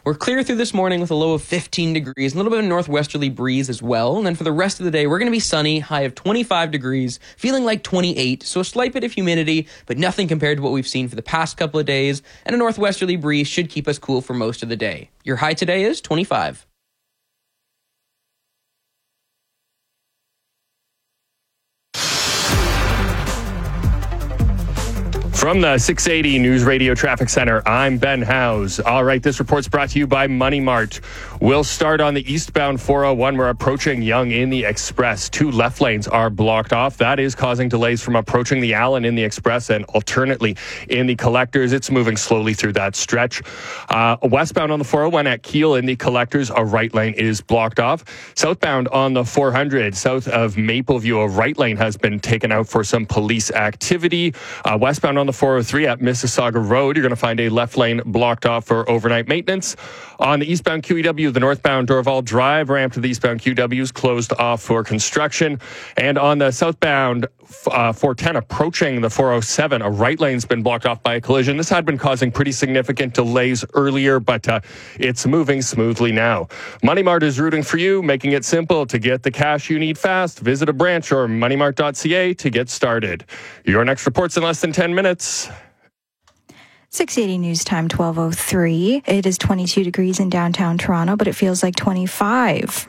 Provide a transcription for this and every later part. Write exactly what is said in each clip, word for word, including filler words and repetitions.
We're clear through this morning with a low of fifteen degrees, a little bit of a northwesterly breeze as well. And then for the rest of the day, we're going to be sunny, high of twenty-five degrees, feeling like twenty-eight. So a slight bit of humidity, but nothing compared to what we've seen for the past couple of days. And a northwesterly breeze should keep us cool for most of the day. Your high today is twenty-five. From the six eighty News Radio Traffic Center, I'm Ben Howes. All right, this report's brought to you by Money Mart. We'll start on the eastbound four oh one. We're approaching Yonge in the Express. Two left lanes are blocked off. That is causing delays from approaching the Allen in the Express and alternately in the Collectors. It's moving slowly through that stretch. Uh, westbound on the four oh one at Keele in the Collectors, a right lane is blocked off. Southbound on the four hundred, south of Mapleview, a right lane has been taken out for some police activity. Uh, westbound on the four oh three at Mississauga Road, you're going to find a left lane blocked off for overnight maintenance. On the eastbound Q E W, the northbound Dorval Drive ramp to the eastbound Q W is closed off for construction. And on the southbound uh, four ten approaching the four oh seven, a right lane's been blocked off by a collision. This had been causing pretty significant delays earlier, but uh, it's moving smoothly now. Money Mart is rooting for you, making it simple to get the cash you need fast. Visit a branch or money mart dot c a to get started. Your next report's in less than ten minutes. six eighty News Time, twelve oh three. It is twenty-two degrees in downtown Toronto, but it feels like twenty-five.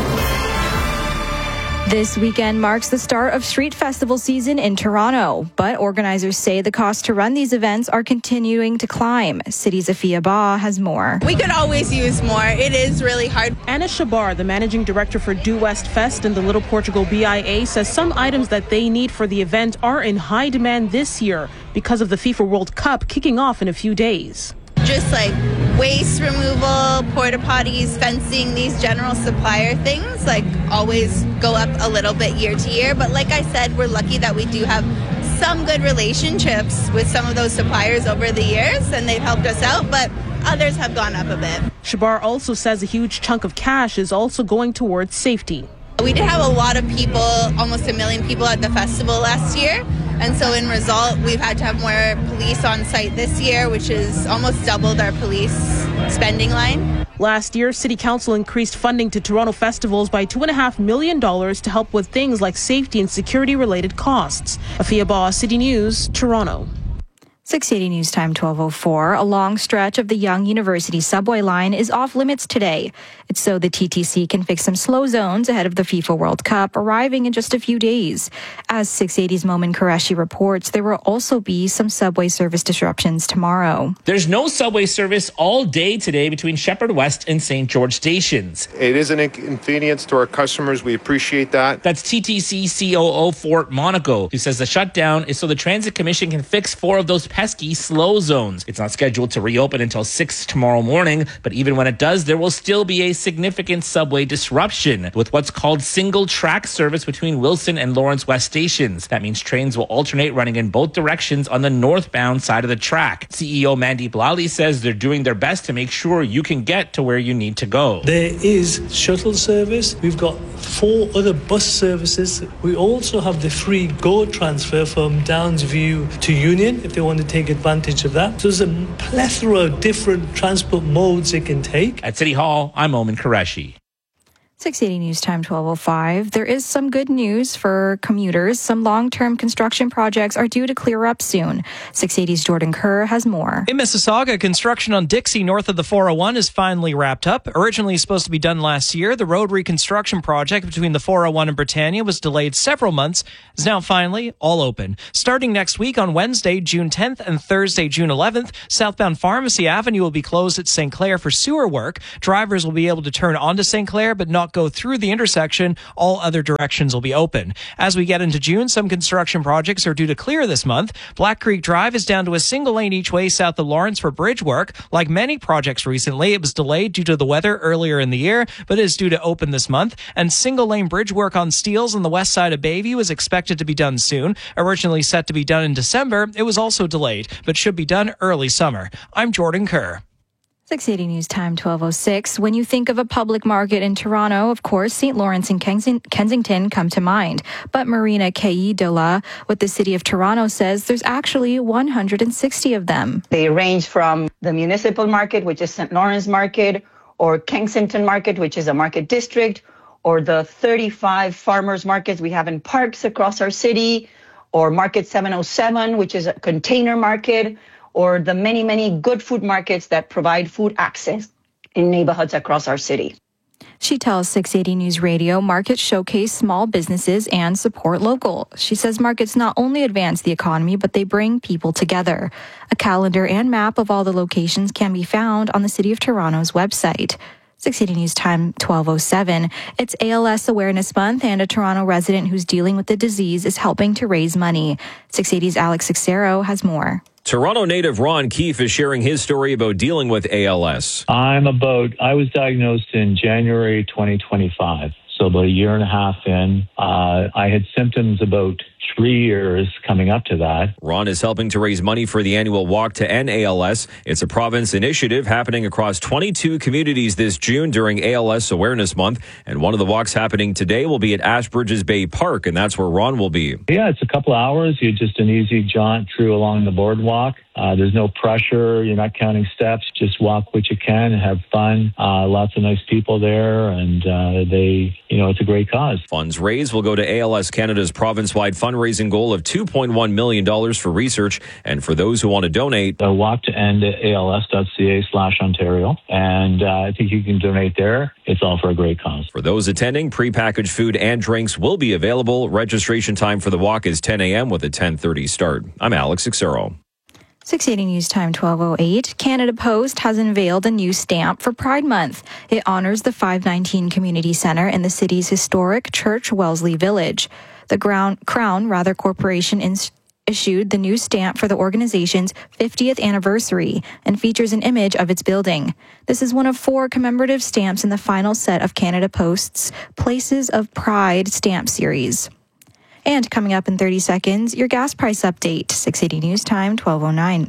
This weekend marks the start of street festival season in Toronto, but organizers say the cost to run these events are continuing to climb. City's Afia Ba has more. We could always use more. It is really hard. Anna Shabar, the managing director for Due West Fest and the Little Portugal B I A, says some items that they need for the event are in high demand this year because of the FIFA World Cup kicking off in a few days. Just like waste removal, porta potties, fencing, these general supplier things, like always go up a little bit year to year. But like I said, we're lucky that we do have some good relationships with some of those suppliers over the years, and they've helped us out, but others have gone up a bit. Shabar also says a huge chunk of cash is also going towards safety. We did have a lot of people, almost a million people at the festival last year. And so in result, we've had to have more police on site this year, which has almost doubled our police spending line. Last year, City Council increased funding to Toronto festivals by two point five million dollars to help with things like safety and security-related costs. Afia Ba, City News, Toronto. six eighty News Time, twelve oh four. A long stretch of the Yonge University subway line is off limits today. It's so the T T C can fix some slow zones ahead of the FIFA World Cup, arriving in just a few days. As six eighty's Momin Qureshi reports, there will also be some subway service disruptions tomorrow. There's no subway service all day today between Shepherd West and Saint George stations. It is an inconvenience to our customers. We appreciate that. That's T T C C O O Fort Monaco, who says the shutdown is so the Transit Commission can fix four of those pesky slow zones. It's not scheduled to reopen until six tomorrow morning, but even when it does, there will still be a significant subway disruption with what's called single track service between Wilson and Lawrence West stations. That means trains will alternate running in both directions on the northbound side of the track. C E O Mandeep Lally says they're doing their best to make sure you can get to where you need to go. There is shuttle service. We've got four other bus services. We also have the free GO transfer from Downsview to Union if they want to take advantage of that. So there's a plethora of different transport modes it can take. At City Hall, I'm Momin Qureshi. six eighty News Time, twelve oh five. There is some good news for commuters. Some long-term construction projects are due to clear up soon. six eighty's Jordan Kerr has more. In Mississauga, construction on Dixie north of the four oh one is finally wrapped up. Originally supposed to be done last year, the road reconstruction project between the four oh one and Britannia was delayed several months. Is now finally all open. Starting next week on Wednesday, June tenth and Thursday, June eleventh, southbound Pharmacy Avenue will be closed at Saint Clair for sewer work. Drivers will be able to turn onto Saint Clair but not go through the intersection. All other directions will be open. As we get into June, some construction projects are due to clear this month. Black Creek Drive is down to a single lane each way south of Lawrence for bridge work. Like many projects recently, it was delayed due to the weather earlier in the year, but is due to open this month. And single lane bridge work on Steeles on the west side of Bayview is expected to be done soon. Originally set to be done in December, it was also delayed, but should be done early summer. I'm Jordan Kerr. six eighty News Time, twelve oh six. When you think of a public market in Toronto, of course, Saint Lawrence and Kensington come to mind. But Marina Kayi-Dola with the City of Toronto says there's actually one hundred sixty of them. They range from the municipal market, which is Saint Lawrence Market, or Kensington Market, which is a market district, or the thirty-five farmers markets we have in parks across our city, or Market seven oh seven, which is a container market, or the many, many good food markets that provide food access in neighborhoods across our city. She tells six eighty News Radio markets showcase small businesses and support local. She says markets not only advance the economy, but they bring people together. A calendar and map of all the locations can be found on the City of Toronto's website. six eighty News Time, twelve oh seven. It's A L S Awareness Month, and a Toronto resident who's dealing with the disease is helping to raise money. six eighty's Alex Sixero has more. Toronto native Ron Keefe is sharing his story about dealing with A L S. I'm about, I was diagnosed in January twenty twenty-five. So about a year and a half in, uh, I had symptoms about three years coming up to that. Ron is helping to raise money for the annual Walk to End A L S. It's a province initiative happening across twenty-two communities this June during A L S Awareness Month. And one of the walks happening today will be at Ashbridges Bay Park, and that's where Ron will be. Yeah, it's a couple of hours. You're just an easy jaunt through along the boardwalk. Uh, there's no pressure. You're not counting steps. Just walk what you can and have fun. Uh, lots of nice people there, and uh, they, you know, it's a great cause. Funds raised will go to A L S Canada's province-wide fundraising goal of two point one million dollars for research. And for those who want to donate, uh, walk to end at als.ca slash Ontario. And uh, I think you can donate there. It's all for a great cause. For those attending, prepackaged food and drinks will be available. Registration time for the walk is ten a.m. with a ten thirty start. I'm Alex Sixero. six eighty News Time, twelve oh eight. Canada Post has unveiled a new stamp for Pride Month. It honors the five nineteen Community Centre in the city's historic Church Wellesley Village. The Crown, Crown rather Corporation ins- issued the new stamp for the organization's fiftieth anniversary and features an image of its building. This is one of four commemorative stamps in the final set of Canada Post's Places of Pride stamp series. And coming up in thirty seconds, your gas price update. six eighty News Time, twelve oh nine.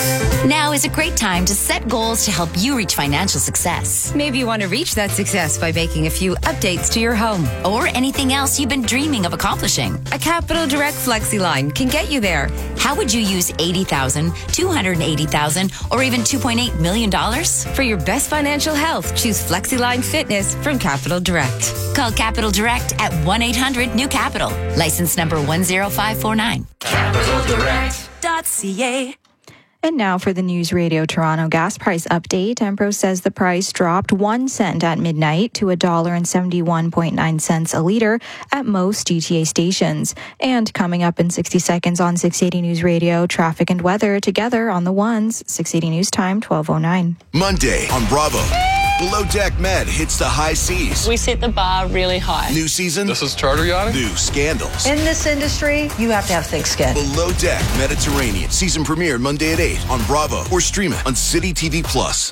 Now is a great time to set goals to help you reach financial success. Maybe you want to reach that success by making a few updates to your home or anything else you've been dreaming of accomplishing. A Capital Direct Flexi line can get you there. How would you use eighty thousand dollars, two hundred eighty thousand dollars, or even two point eight million dollars? For your best financial health, choose FlexiLine Fitness from Capital Direct. Call Capital Direct at one eight hundred new capital. License number one zero five four nine. capital direct dot c a. And now for the News Radio Toronto gas price update. Empro says the price dropped one cent at midnight to one dollar and seventy-one point nine cents a litre at most G T A stations. And coming up in sixty seconds on six eighty News Radio, traffic and weather together on the ones. six eighty News Time, twelve oh nine. Monday on Bravo. Below Deck Med hits the high seas. We set the bar really high. New season. This is charter yachting. New scandals. In this industry, you have to have thick skin. Below Deck Mediterranean. Season premiere Monday at eight on Bravo or stream it on City T V Plus.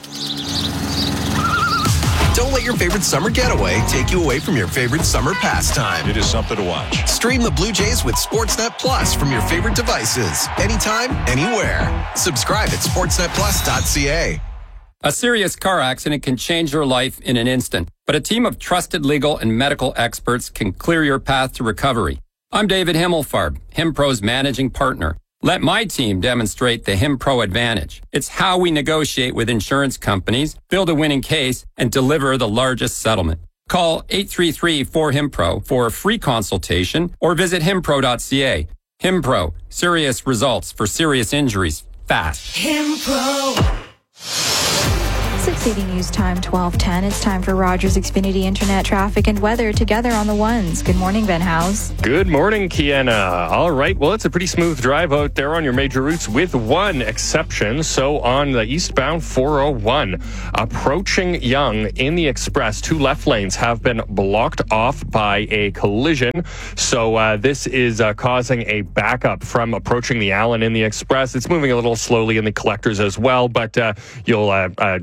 Don't let your favorite summer getaway take you away from your favorite summer pastime. It is something to watch. Stream the Blue Jays with Sportsnet Plus from your favorite devices. Anytime, anywhere. Subscribe at sportsnet plus dot c a. A serious car accident can change your life in an instant, but a team of trusted legal and medical experts can clear your path to recovery. I'm David Himmelfarb, HimPro's managing partner. Let my team demonstrate the HimPro advantage. It's how we negotiate with insurance companies, build a winning case, and deliver the largest settlement. Call eight three three four HimPro for a free consultation or visit himpro dot c a. HimPro, serious results for serious injuries, fast. HimPro. six eighty News Time, twelve ten. It's time for Rogers Xfinity Internet traffic and weather together on the ones. Good morning, Ben House. Good morning, Kiana. All right. Well, it's a pretty smooth drive out there on your major routes with one exception. So on the eastbound four oh one, approaching Yonge in the express, two left lanes have been blocked off by a collision. So uh, this is uh, causing a backup from approaching the Allen in the express. It's moving a little slowly in the collectors as well, but uh, you'll uh, uh, not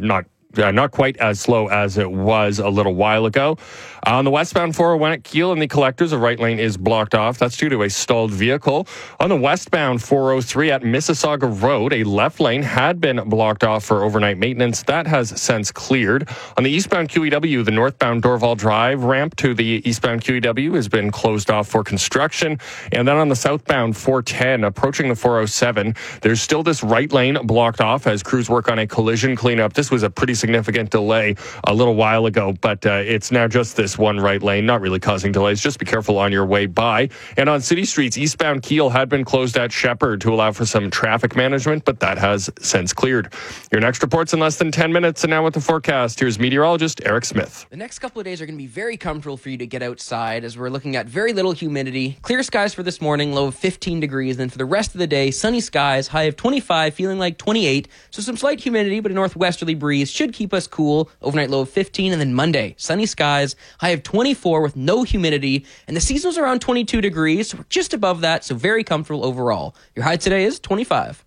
uh, not quite as slow as it was a little while ago. On the westbound four oh one at Kiel and the Collectors, a right lane is blocked off. That's due to a stalled vehicle. On the westbound four oh three at Mississauga Road, a left lane had been blocked off for overnight maintenance. That has since cleared. On the eastbound Q E W, the northbound Dorval Drive ramp to the eastbound Q E W has been closed off for construction. And then on the southbound four ten, approaching the four oh seven, there's still this right lane blocked off as crews work on a collision cleanup. This was a pretty significant delay a little while ago, but uh, it's now just this one right lane, not really causing delays. Just be careful on your way by. And on city streets, eastbound Kiel had been closed at Shepherd to allow for some traffic management, but that has since cleared. Your next report's in less than ten minutes, and now with the forecast, here's meteorologist Eric Smith. The next couple of days are going to be very comfortable for you to get outside as we're looking at very little humidity. Clear skies for this morning, low of fifteen degrees. Then for the rest of the day, sunny skies, high of twenty-five, feeling like twenty-eight. So some slight humidity, but a northwesterly breeze should keep us cool. Overnight low of fifteen, and then Monday, sunny skies, high of twenty-four with no humidity, and the seasonal's around twenty-two degrees, so we're just above that, so very comfortable overall. Your high today is twenty-five.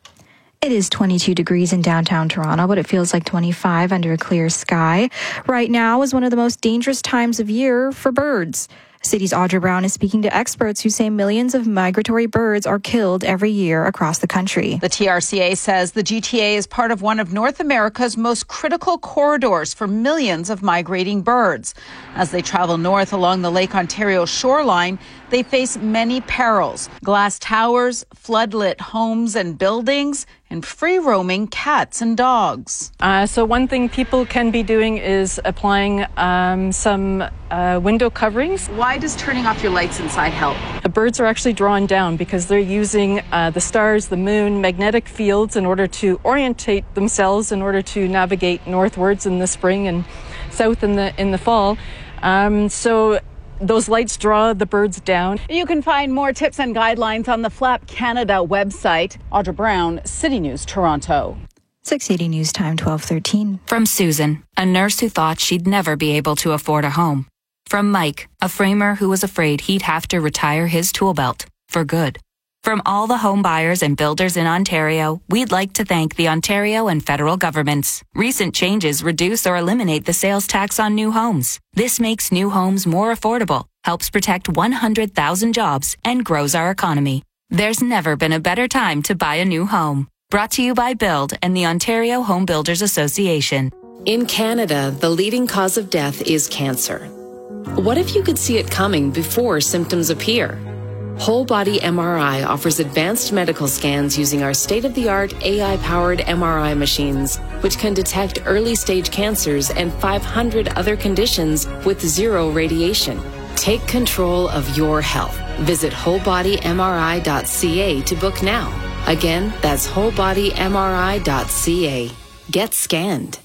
It is twenty-two degrees in downtown Toronto, but it feels like twenty-five under a clear sky. Right now is one of the most dangerous times of year for birds. City's Audra Brown is speaking to experts who say millions of migratory birds are killed every year across the country. The T R C A says the G T A is part of one of North America's most critical corridors for millions of migrating birds. As they travel north along the Lake Ontario shoreline, they face many perils: glass towers, flood-lit homes and buildings, and free-roaming cats and dogs. Uh, so one thing people can be doing is applying um, some uh, window coverings. Why does turning off your lights inside help? The birds are actually drawn down because they're using uh, the stars, the moon, magnetic fields in order to orientate themselves, in order to navigate northwards in the spring and south in the in the fall. Um, so those lights draw the birds down. You can find more tips and guidelines on the Flap Canada website. Audra Brown, City News, Toronto. six eighty News Time, twelve thirteen. From Susan, a nurse who thought she'd never be able to afford a home. From Mike, a framer who was afraid he'd have to retire his tool belt for good. From all the home buyers and builders in Ontario, we'd like to thank the Ontario and federal governments. Recent changes reduce or eliminate the sales tax on new homes. This makes new homes more affordable, helps protect one hundred thousand jobs, and grows our economy. There's never been a better time to buy a new home. Brought to you by Build and the Ontario Home Builders Association. In Canada, the leading cause of death is cancer. What if you could see it coming before symptoms appear? Whole Body M R I offers advanced medical scans using our state-of-the-art A I-powered M R I machines, which can detect early-stage cancers and five hundred other conditions with zero radiation. Take control of your health. Visit whole body m r i dot c a to book now. Again, that's whole body m r i dot c a. Get scanned.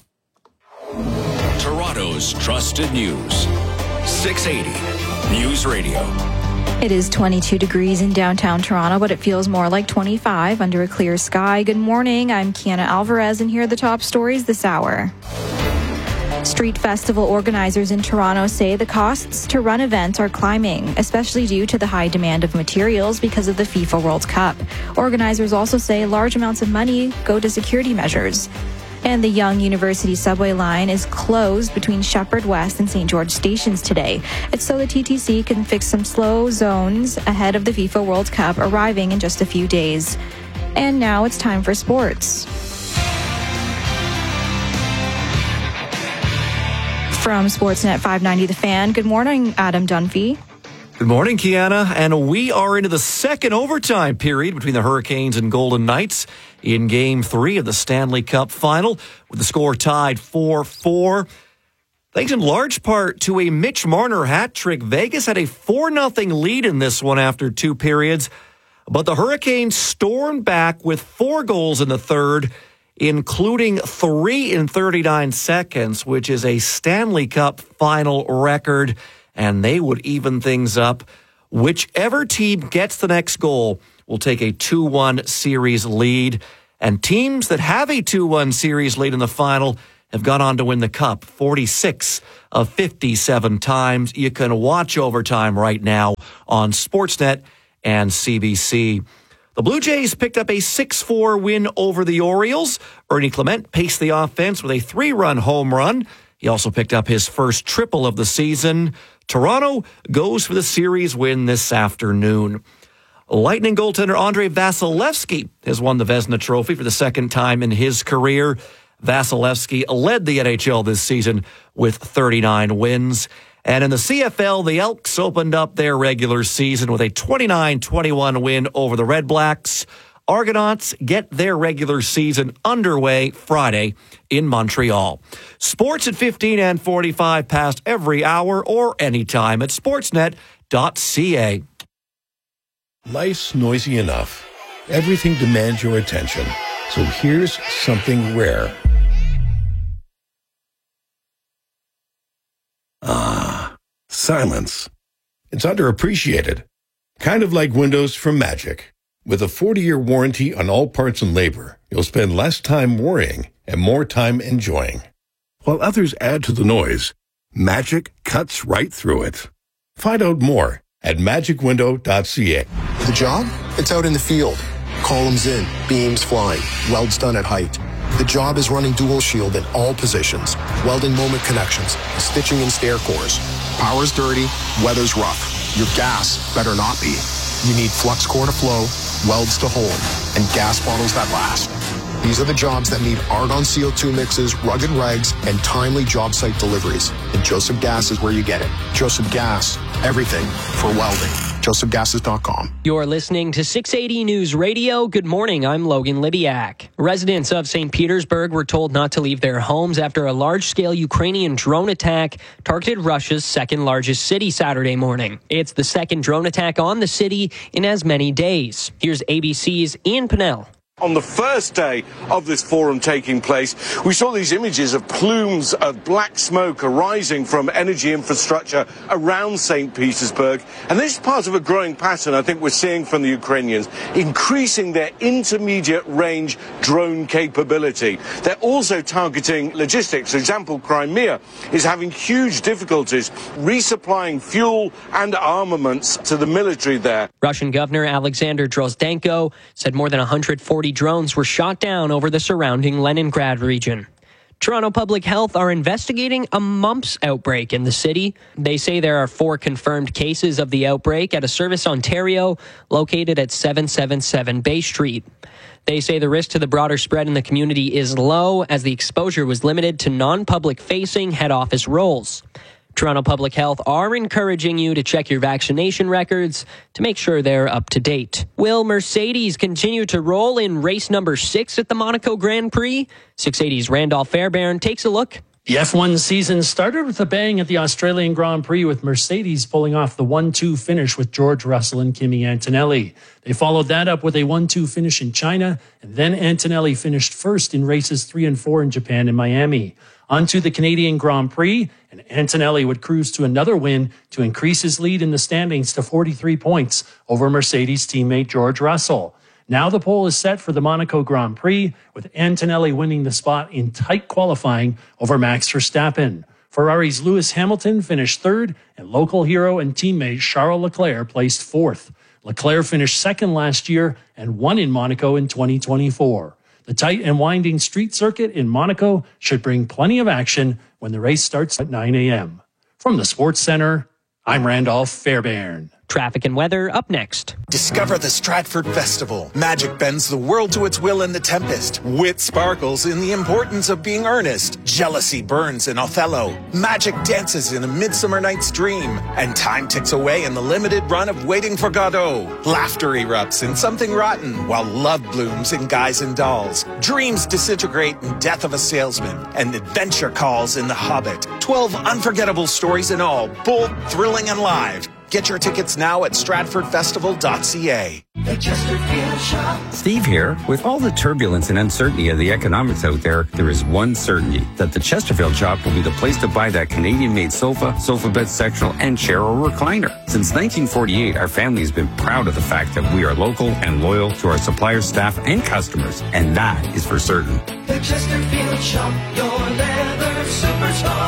Toronto's trusted news. six eighty News Radio. It is twenty-two degrees in downtown Toronto, but it feels more like twenty-five under a clear sky. Good morning. I'm Kiana Alvarez, and here are the top stories this hour. Street festival organizers in Toronto say the costs to run events are climbing, especially due to the high demand of materials because of the FIFA World Cup. Organizers also say large amounts of money go to security measures. And the Yonge University subway line is closed between Shepherd West and Saint George stations today. It's so the T T C can fix some slow zones ahead of the FIFA World Cup arriving in just a few days. And now it's time for sports. From Sportsnet five ninety The Fan, good morning, Adam Dunphy. Good morning, Kiana. And we are into the second overtime period between the Hurricanes and Golden Knights in Game three of the Stanley Cup Final, with the score tied four four. Thanks in large part to a Mitch Marner hat trick, Vegas had a four nothing lead in this one after two periods, but the Hurricanes stormed back with four goals in the third, including three in thirty-nine seconds, which is a Stanley Cup Final record, and they would even things up. Whichever team gets the next goal will take a two one series lead, and teams that have a two one series lead in the final have gone on to win the Cup forty-six of fifty-seven times. You can watch overtime right now on Sportsnet and C B C. The Blue Jays picked up a six four win over the Orioles. Ernie Clement paced the offense with a three-run home run. He also picked up his first triple of the season. Toronto goes for the series win this afternoon. Lightning goaltender Andrei Vasilevsky has won the Vezina Trophy for the second time in his career. Vasilevsky led the N H L this season with thirty-nine wins. And in the C F L, the Elks opened up their regular season with a twenty-nine twenty-one win over the Red Blacks. Argonauts get their regular season underway Friday in Montreal. Sports at fifteen and forty-five past every hour or anytime at sportsnet dot c a. Life's noisy enough. Everything demands your attention. So here's something rare. Ah, silence. It's underappreciated. Kind of like Windows from Magic. With a forty-year warranty on all parts and labor, you'll spend less time worrying and more time enjoying. While others add to the noise, Magic cuts right through it. Find out more at magic window dot c a. The job? It's out in the field. Columns in, beams flying, welds done at height. The job is running dual shield in all positions, welding moment connections, stitching in stair cores. Power's dirty, weather's rough. Your gas better not be. You need flux core to flow, welds to hold, and gas bottles that last. These are the jobs that need argon C O two mixes, rugged regs, and timely job site deliveries. And Joseph Gas is where you get it. Joseph Gas, everything for welding. joseph gases dot com. You're listening to six eighty News Radio. Good morning, I'm Logan Libiak. Residents of Saint Petersburg were told not to leave their homes after a large-scale Ukrainian drone attack targeted Russia's second-largest city Saturday morning. It's the second drone attack on the city in as many days. Here's A B C's Ian Pinnell. On the first day of this forum taking place, we saw these images of plumes of black smoke arising from energy infrastructure around Saint Petersburg. And this is part of a growing pattern I think we're seeing from the Ukrainians, increasing their intermediate range drone capability. They're also targeting logistics. For example, Crimea is having huge difficulties resupplying fuel and armaments to the military there. Russian Governor Alexander Drozdenko said more than one hundred forty drones were shot down over the surrounding Leningrad region. Toronto Public Health are investigating a mumps outbreak in the city. They say there are four confirmed cases of the outbreak at a Service Ontario located at seven seventy-seven Bay Street. They say the risk to the broader spread in the community is low as the exposure was limited to non-public facing head office roles. Toronto Public Health are encouraging you to check your vaccination records to make sure they're up to date. Will Mercedes continue to roll in race number six at the Monaco Grand Prix? six eighty's Randolph Fairbairn takes a look. The F one season started with a bang at the Australian Grand Prix with Mercedes pulling off the one two finish with George Russell and Kimi Antonelli. They followed that up with a one two finish in China, and then Antonelli finished first in races three and four in Japan and Miami. On to the Canadian Grand Prix, and Antonelli would cruise to another win to increase his lead in the standings to forty-three points over Mercedes teammate George Russell. Now the pole is set for the Monaco Grand Prix, with Antonelli winning the spot in tight qualifying over Max Verstappen. Ferrari's Lewis Hamilton finished third, and local hero and teammate Charles Leclerc placed fourth. Leclerc finished second last year and won in Monaco in twenty twenty-four. The tight and winding street circuit in Monaco should bring plenty of action when the race starts at nine a.m. From the Sports Center, I'm Randolph Fairbairn. Traffic and weather up next. Discover the Stratford Festival. Magic bends the world to its will in The Tempest. Wit sparkles in the importance of being earnest. Jealousy burns in Othello. Magic dances in A Midsummer Night's Dream. And time ticks away in the limited run of Waiting for Godot. Laughter erupts in Something Rotten, while love blooms in Guys and Dolls. Dreams disintegrate in Death of a Salesman. And adventure calls in The Hobbit. Twelve unforgettable stories in all, bold, thrilling, and live. Get your tickets now at stratford festival dot c a. The Chesterfield Shop. Steve here. With all the turbulence and uncertainty of the economics out there, there is one certainty, that the Chesterfield Shop will be the place to buy that Canadian-made sofa, sofa bed sectional, and chair or recliner. Since nineteen forty-eight, our family has been proud of the fact that we are local and loyal to our suppliers, staff, and customers, and that is for certain. The Chesterfield Shop, your leather superstar,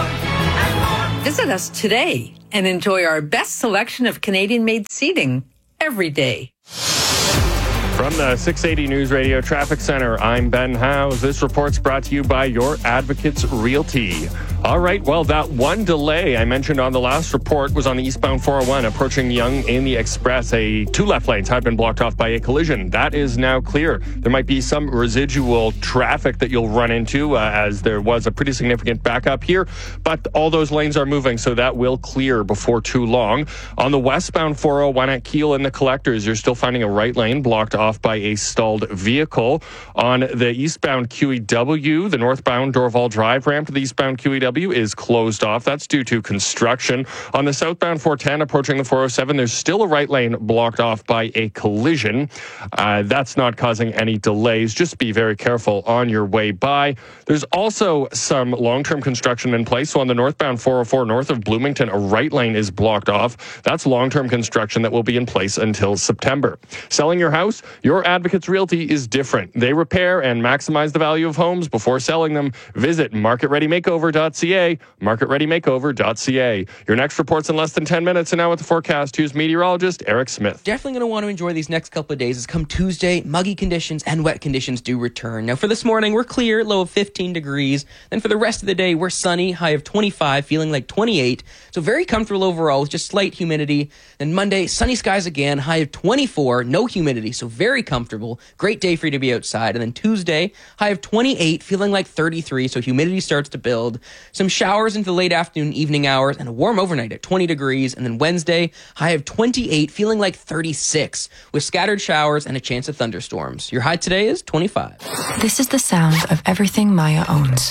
and more. Visit us today and enjoy our best selection of Canadian-made seating every day. From the six eighty News Radio Traffic Center, I'm Ben Howes. This report's brought to you by Your Advocates Realty. All right, well, that one delay I mentioned on the last report was on the eastbound four oh one approaching Yonge in the Express. A two left lanes had been blocked off by a collision. That is now clear. There might be some residual traffic that you'll run into uh, as there was a pretty significant backup here, but all those lanes are moving, so that will clear before too long. On the westbound four oh one at Kiel in the Collectors, you're still finding a right lane blocked off by a stalled vehicle. On the eastbound Q E W, the northbound Dorval Drive ramp to the eastbound Q E W is closed off. That's due to construction. On the southbound four ten approaching the four oh seven, there's still a right lane blocked off by a collision. Uh, that's not causing any delays. Just be very careful on your way by. There's also some long-term construction in place. So on the northbound four oh four north of Bloomington, a right lane is blocked off. That's long-term construction that will be in place until September. Selling your house? Your Advocates Realty is different. They repair and maximize the value of homes before selling them. Visit market ready makeover dot c a, market ready makeover dot c a. Your next report's in less than ten minutes, and now with the forecast, here's meteorologist Eric Smith. Definitely going to want to enjoy these next couple of days as come Tuesday, muggy conditions and wet conditions do return. Now for this morning, we're clear, low of fifteen degrees. Then for the rest of the day, we're sunny, high of twenty-five, feeling like twenty-eight. So very comfortable overall with just slight humidity. Then Monday, sunny skies again, high of twenty-four, no humidity, so very comfortable. Great day for you to be outside. And then Tuesday, high of twenty-eight, feeling like thirty-three, so humidity starts to build. Some showers into the late afternoon, evening hours, and a warm overnight at twenty degrees. And then Wednesday, high of twenty-eight, feeling like thirty-six, with scattered showers and a chance of thunderstorms. Your high today is twenty-five. This is the sound of everything Maya owns.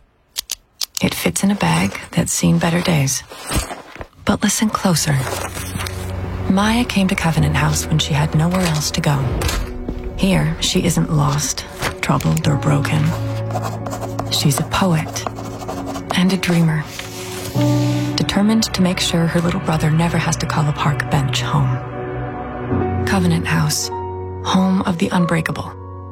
It fits in a bag that's seen better days. But listen closer. Maya came to Covenant House when she had nowhere else to go. Here, she isn't lost, troubled, or broken. She's a poet and a dreamer, determined to make sure her little brother never has to call a park bench home. Covenant House, home of the unbreakable.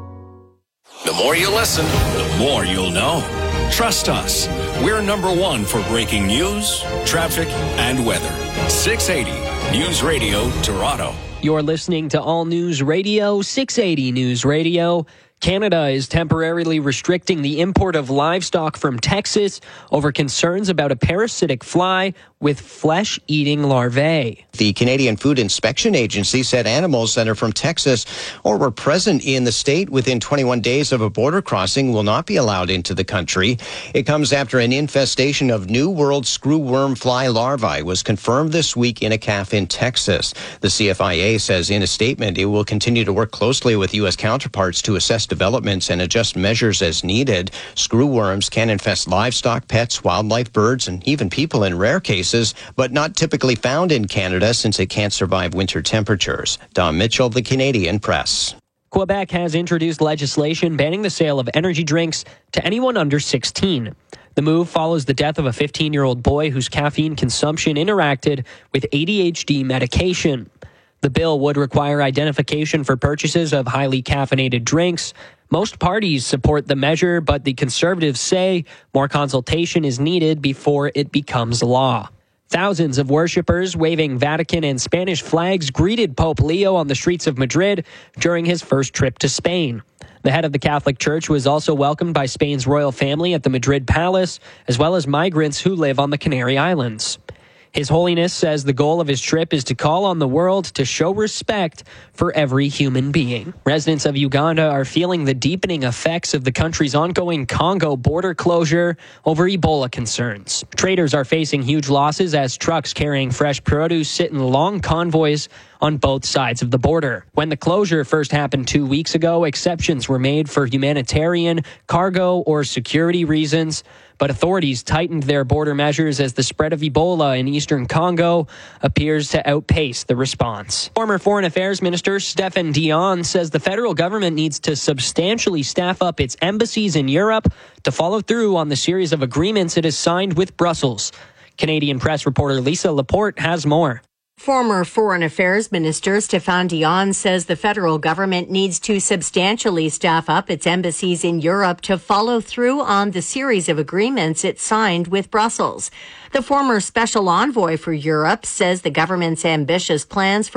The more you listen, the more you'll know. Trust us. We're number one for breaking news, traffic, and weather. six eighty News Radio, Toronto. You're listening to All News Radio, six eighty News Radio. Canada is temporarily restricting the import of livestock from Texas over concerns about a parasitic fly with flesh-eating larvae. The Canadian Food Inspection Agency said animals that are from Texas or were present in the state within twenty-one days of a border crossing will not be allowed into the country. It comes after an infestation of New World screwworm fly larvae was confirmed this week in a calf in Texas. The C F I A says in a statement it will continue to work closely with U S counterparts to assess developments and adjust measures as needed. Screwworms can infest livestock, pets, wildlife, birds, and even people in rare cases, but not typically found in Canada since it can't survive winter temperatures. Don Mitchell, The Canadian Press. Quebec has introduced legislation banning the sale of energy drinks to anyone under sixteen. The move follows the death of a fifteen-year-old boy whose caffeine consumption interacted with A D H D medication. The bill would require identification for purchases of highly caffeinated drinks. Most parties support the measure, but the Conservatives say more consultation is needed before it becomes law. Thousands of worshippers waving Vatican and Spanish flags greeted Pope Leo on the streets of Madrid during his first trip to Spain. The head of the Catholic Church was also welcomed by Spain's royal family at the Madrid Palace, as well as migrants who live on the Canary Islands. His Holiness says the goal of his trip is to call on the world to show respect for every human being. Residents of Uganda are feeling the deepening effects of the country's ongoing Congo border closure over Ebola concerns. Traders are facing huge losses as trucks carrying fresh produce sit in long convoys on both sides of the border. When the closure first happened two weeks ago, exceptions were made for humanitarian, cargo, or security reasons. But authorities tightened their border measures as the spread of Ebola in eastern Congo appears to outpace the response. Former Foreign Affairs Minister Stéphane Dion says the federal government needs to substantially staff up its embassies in Europe to follow through on the series of agreements it has signed with Brussels. Canadian Press reporter Lisa Laporte has more. Former Foreign Affairs Minister Stéphane Dion says the federal government needs to substantially staff up its embassies in Europe to follow through on the series of agreements it signed with Brussels. The former special envoy for Europe says the government's ambitious plans for